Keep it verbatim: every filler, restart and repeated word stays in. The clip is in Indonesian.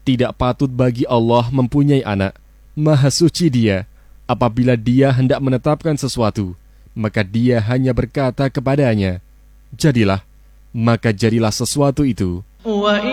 Tidak patut bagi Allah mempunyai anak. Maha suci Dia. Apabila Dia hendak menetapkan sesuatu, maka Dia hanya berkata kepadanya, jadilah, maka jadilah sesuatu itu.